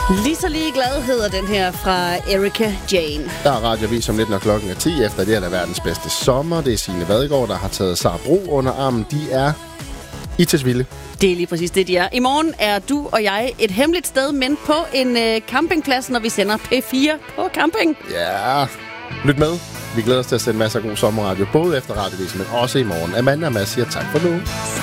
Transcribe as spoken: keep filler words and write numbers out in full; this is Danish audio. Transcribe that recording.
Lige så lige glad hedder den her fra Erika Jane. Der er radiovis om lidt, når klokken er ti. Efter det er der verdens bedste sommer. Det er Signe Vadegaard, der har taget Sara Bro under armen. De er i Tisvilde. Det er lige præcis det, de er. I morgen er du og jeg et hemmeligt sted, men på en øh, campingplads, når vi sender P fire på camping. Ja, lyt med. Vi glæder os til at sende masser af god sommerradio, både efter radiovisen, men også i morgen. Amanda og Mads siger tak for nu.